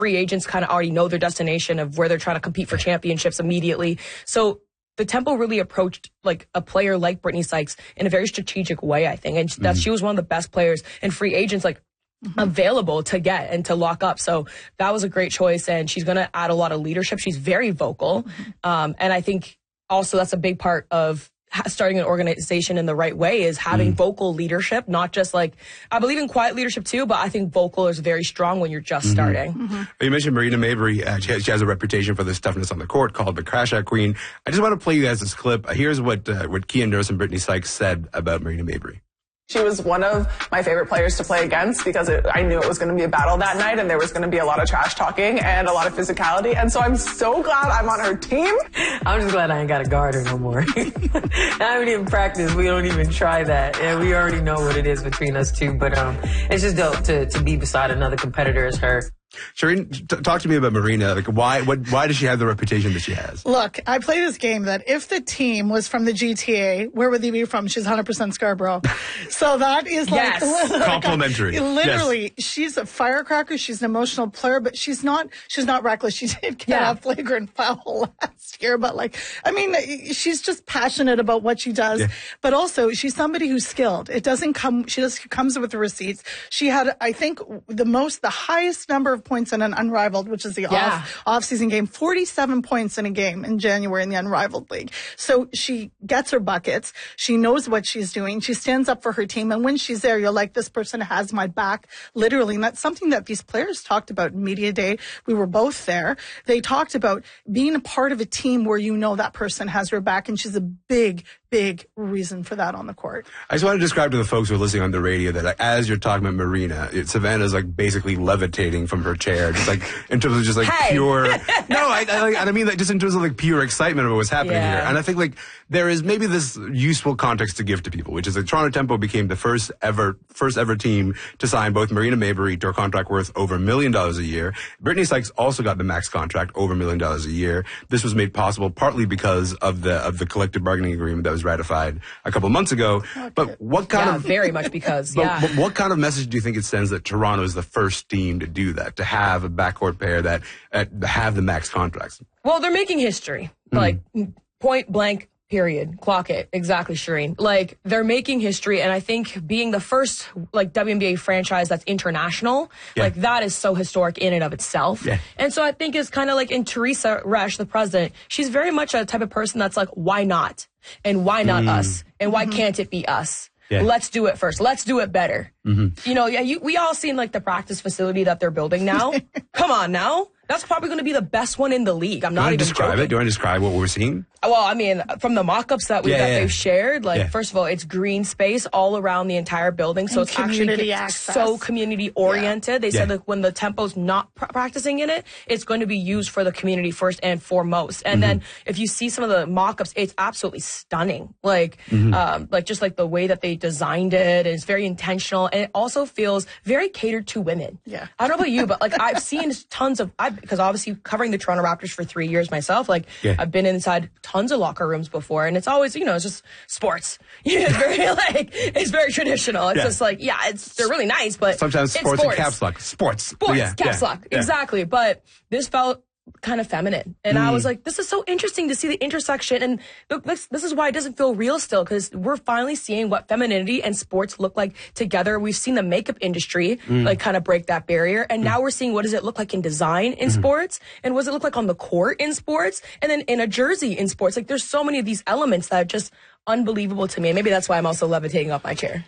free agents kind of already know their destination of where they're trying to compete for championships immediately. So the Tempo really approached like a player like Brittany Sykes in a very strategic way, I think. And that she was one of the best players and free agents like available to get and to lock up. So that was a great choice. And she's going to add a lot of leadership. She's very vocal. And I think also that's a big part of starting an organization in the right way is having vocal leadership, not just like, I believe in quiet leadership too, but I think vocal is very strong when you're just starting. You mentioned Marina Mabrey. She has a reputation for this toughness on the court called the Crash Out Queen. I just want to play you guys this clip. Here's what Kia Nurse and Brittany Sykes said about Marina Mabrey. She was one of my favorite players to play against because I knew it was going to be a battle that night and there was going to be a lot of trash talking and a lot of physicality. And so I'm so glad I'm on her team. I'm just glad I ain't got to guard her no more. I haven't even practiced. We don't even try that. And we already know what it is between us two. But it's just dope to be beside another competitor as her. Shireen, talk to me about Marina. Like, why does she have the reputation that she has? Look, I play this game that if the team was from the GTA, where would they be from? She's 100% Scarborough. So that is like... Yes. Complimentary. Literally, she's a firecracker. She's an emotional player, but she's not reckless. She did get a flagrant foul last year, but like, I mean, she's just passionate about what she does. Yeah. But also, she's somebody who's skilled. She just comes with the receipts. She had, I think, the highest number of points in an Unrivaled, which is the off-season game, 47 points in a game in January in the Unrivaled League. So she gets her buckets. She knows what she's doing. She stands up for her team. And when she's there, you're like, this person has my back, literally. And that's something that these players talked about in Media Day. We were both there. They talked about being a part of a team where you know that person has your back. And she's a big reason for that on the court. I just want to describe to the folks who are listening on the radio that as you're talking about Marina, Savannah's like basically levitating from her chair, just like in terms of just like pure. No, I mean like just in terms of like pure excitement about what's happening here. And I think like there is maybe this useful context to give to people, which is that Toronto Tempo became the first ever team to sign both Marina Mabrey to a contract worth over $1 million a year. Brittany Sykes also got the max contract over $1 million a year. This was made possible partly because of the collective bargaining agreement that was ratified a couple of months ago. But what kind of very much because but what kind of message do you think it sends that Toronto is the first team to do that, to have a backcourt pair that have the max contracts? Well, they're making history, like point blank. Period. Clock it. Exactly, Shireen. Like, they're making history, and I think being the first, like, WNBA franchise that's international, like, that is so historic in and of itself. Yeah. And so I think it's kind of like in Teresa Resch, the president, she's very much a type of person that's like, why not? And why not us? And why can't it be us? Yeah. Let's do it first. Let's do it better. You know, we all seen, like, the practice facility that they're building now. Come on now. That's probably going to be the best one in the league. I'm not even joking. Do I describe what we're seeing? Well, I mean, from the mock-ups that they've shared, like, first of all, it's green space all around the entire building. So it's actually so community-oriented. They said that when the Tempo's not practicing in it, it's going to be used for the community first and foremost. And then if you see some of the mock-ups, it's absolutely stunning. Like, just like the way that they designed it, it's very intentional. And it also feels very catered to women. Yeah. I don't know about you, but, like, I've seen tons of... because obviously covering the Toronto Raptors for 3 years myself, like I've been inside tons of locker rooms before, and it's always, you know, it's just sports. It's very it's very traditional. It's just like, they're really nice, but sometimes sports and caps lock. Sports, caps lock. Exactly. But this felt kind of feminine. And I was like, this is so interesting to see the intersection. And look, this is why it doesn't feel real still, because we're finally seeing what femininity and sports look like together. We've seen the makeup industry like kind of break that barrier. And now we're seeing what does it look like in design in sports, and what does it look like on the court in sports, and then in a jersey in sports. Like, there's so many of these elements that are just unbelievable to me. And maybe that's why I'm also levitating off my chair.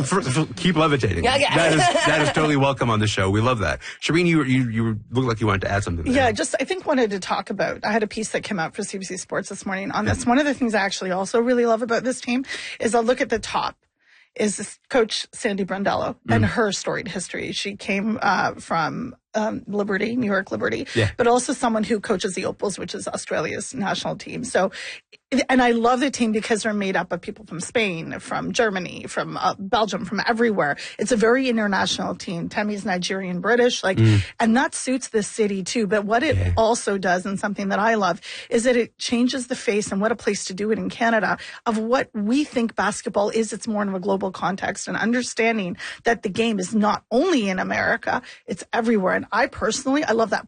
Keep levitating. That is totally welcome on the show. We love that. Shireen, you look like you wanted to add something there. Yeah, I think wanted to talk about, I had a piece that came out for CBC Sports this morning on this. One of the things I actually also really love about this team is I'll look at the top. Is this Coach Sandy Brondello and her storied history. She came from Liberty, New York Liberty, but also someone who coaches the Opals, which is Australia's national team. So, and I love the team because they're made up of people from Spain, from Germany, from Belgium, from everywhere. It's a very international team. Temi's Nigerian, British, and that suits this city too. But what it also does, and something that I love, is that it changes the face, and what a place to do it in Canada, of what we think basketball is. It's more in a global context, and understanding that the game is not only in America, it's everywhere. And I love that